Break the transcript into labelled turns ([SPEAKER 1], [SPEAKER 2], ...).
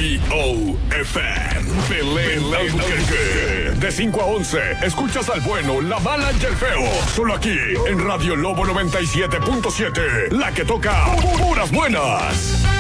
[SPEAKER 1] WBOFM, Belén Albuquerque. De 5 a 11, escuchas al bueno, la mala y el feo. Solo aquí, en Radio Lobo 97.7. La que toca puras buenas.